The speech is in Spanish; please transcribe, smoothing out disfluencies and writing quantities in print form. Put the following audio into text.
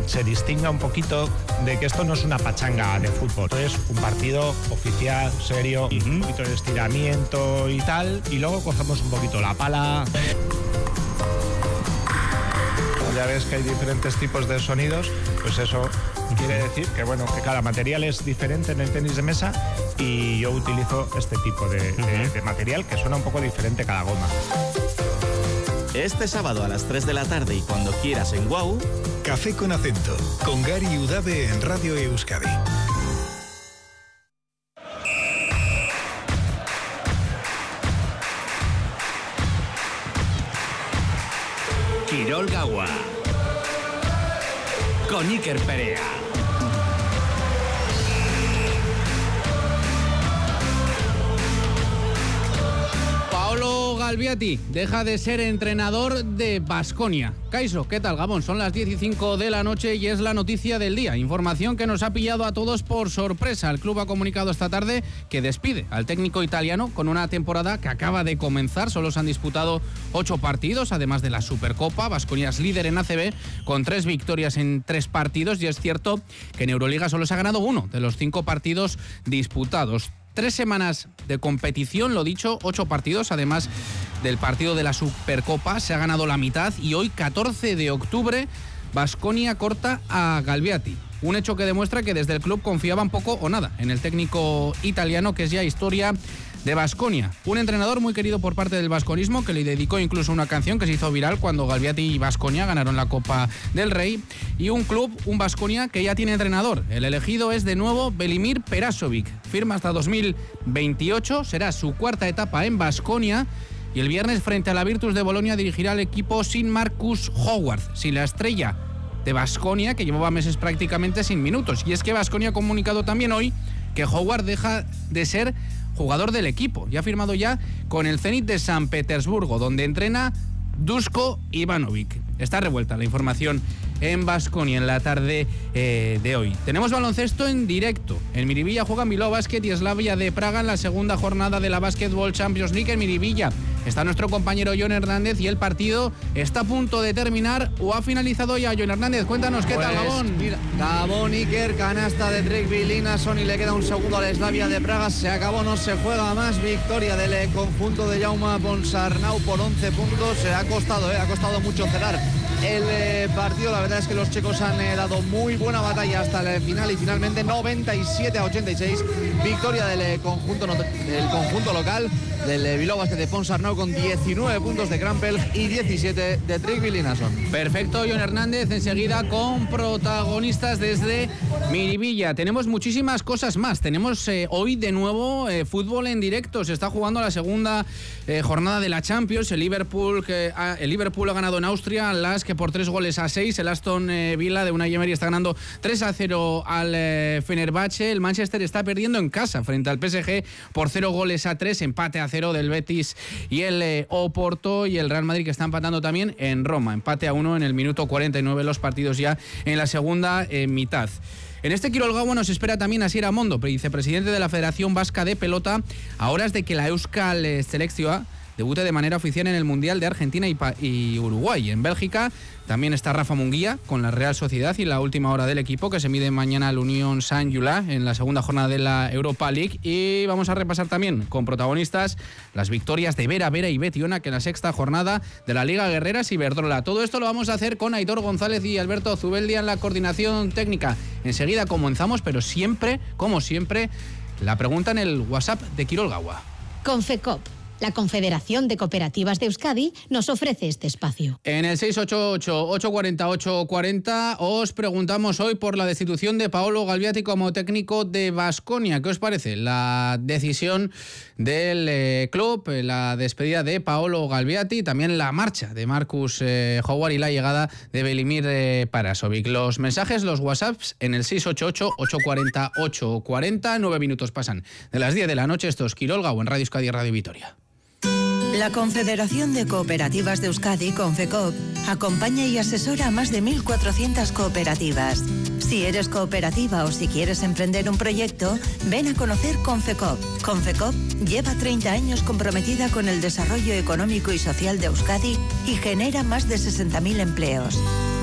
se distinga un poquito de que esto no es una pachanga de fútbol, es un partido oficial, serio, un poquito de estiramiento y tal, y luego cogemos un poquito la pala. Ya ves que hay diferentes tipos de sonidos, pues eso quiere decir que bueno, que cada material es diferente en el tenis de mesa y yo utilizo este tipo de material que suena un poco diferente cada goma. Este sábado a las 3 de la tarde y cuando quieras en WOW, Café con Acento, con Gary Udave en Radio Euskadi. Quirol Gaua con Iker Perea. Paolo Galbiati deja de ser entrenador de Baskonia. Kaiso, ¿qué tal, Gabón? Son las 10:05 de la noche y es la noticia del día. Información que nos ha pillado a todos por sorpresa. El club ha comunicado esta tarde que despide al técnico italiano con una temporada que acaba de comenzar. Solo se han disputado 8 partidos, además de la Supercopa. Baskonia es líder en ACB con 3 victorias en 3 partidos y es cierto que en Euroliga solo se ha ganado 1 de los 5 partidos disputados. 3 semanas de competición, lo dicho, 8 partidos, además del partido de la Supercopa, se ha ganado la mitad y hoy, 14 de octubre, Baskonia corta a Galbiati. Un hecho que demuestra que desde el club confiaban poco o nada en el técnico italiano, que es ya historia de Baskonia. Un entrenador muy querido por parte del baskonismo, que le dedicó incluso una canción que se hizo viral cuando Galbiati y Baskonia ganaron la Copa del Rey. Y un club, un Baskonia, que ya tiene entrenador. El elegido es de nuevo Velimir Perasovic. Firma hasta 2028, será su 4ª etapa en Baskonia. Y el viernes, frente a la Virtus de Bolonia, dirigirá al equipo sin Marcus Howard, sin la estrella de Baskonia, que llevaba meses prácticamente sin minutos. Y es que Baskonia ha comunicado también hoy que Howard deja de ser jugador del equipo, y ha firmado ya con el Zenit de San Petersburgo, donde entrena Duško Ivanovic. Está revuelta la información en Baskonia en la tarde de hoy. Tenemos baloncesto en directo. En Miribilla juegan Bilbao Basket y Slavia de Praga en la segunda jornada de la Basketball Champions League en Miribilla. Está nuestro compañero Jon Hernández y el partido está a punto de terminar o ha finalizado ya. Jon Hernández, cuéntanos qué tal, Gabón. Mira, Gabón, Iker, canasta de Drake Vilinason y le queda un segundo a la Slavia de Praga. Se acabó, no se juega más. Victoria del conjunto de Jaume Ponsarnau por 11 puntos. Ha costado mucho cerrar el partido. La verdad es que los checos han dado muy buena batalla hasta el final y finalmente 97-86 victoria del conjunto local del Bilbao Basket de Ponsarnau, con 19 puntos de Krampel y 17 de Drake Vilinason. Perfecto, Jon Hernández, enseguida con protagonistas desde Miribilla. Tenemos muchísimas cosas más. Tenemos hoy de nuevo fútbol en directo. Se está jugando la segunda jornada de la Champions. El Liverpool ha ganado en Austria al LASK por 3-6. El Aston Villa de Unai Emery está ganando 3-0 al Fenerbahce. El Manchester está perdiendo en casa frente al PSG por 0-3. Empate a 0 del Betis y el Oporto, y el Real Madrid, que está empatando también en Roma. Empate a 1 en el minuto 49, los partidos ya en la segunda mitad. En este Quirol Gaua nos espera también Asier Amondo, vicepresidente de la Federación Vasca de Pelota, a horas de que la Euskal Selekzioa debute de manera oficial en el Mundial de Argentina y Uruguay. En Bélgica también está Rafa Munguía con la Real Sociedad y la última hora del equipo, que se mide mañana al Unión Saint-Gillois en la segunda jornada de la Europa League. Y vamos a repasar también con protagonistas las victorias de Vera y Betiona, que en la sexta jornada de la Liga Guerreras y Iberdrola. Todo esto lo vamos a hacer con Aitor González y Alberto Zubeldia en la coordinación técnica. Enseguida comenzamos, pero siempre, como siempre, la pregunta en el WhatsApp de Quirol Gaua. Confecop, la Confederación de Cooperativas de Euskadi, nos ofrece este espacio. En el 688-840-840 os preguntamos hoy por la destitución de Paolo Galbiati como técnico de Baskonia. ¿Qué os parece la decisión del club, la despedida de Paolo Galbiati, también la marcha de Marcus Howard y la llegada de Velimir Perasovic? Los mensajes, los WhatsApps en el 688-840-840. 9 minutos pasan de las 10 de la noche. Esto es Quirol Gaua en Radio Euskadi y Radio Vitoria. La Confederación de Cooperativas de Euskadi, Confecop, acompaña y asesora a más de 1.400 cooperativas. Si eres cooperativa o si quieres emprender un proyecto, ven a conocer Confecop. Confecop lleva 30 años comprometida con el desarrollo económico y social de Euskadi y genera más de 60.000 empleos.